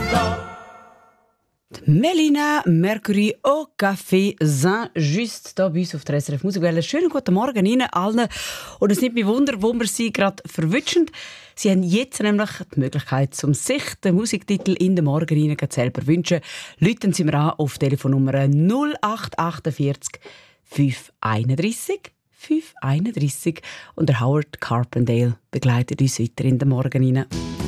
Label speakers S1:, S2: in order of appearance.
S1: Melina Mercury au Café Saint-Just hier bei uns auf der SRF Musikwelle. Schönen guten Morgen Ihnen allen. Und es nimmt mich Wunder, wo wir Sie gerade verwünschen. Sie haben jetzt nämlich die Möglichkeit, um sich den Musiktitel in den Morgen rein selber wünschen. Rufen Sie mir an auf Telefonnummer 0848 531 531 und der Howard Carpendale begleitet uns weiter in den Morgen rein.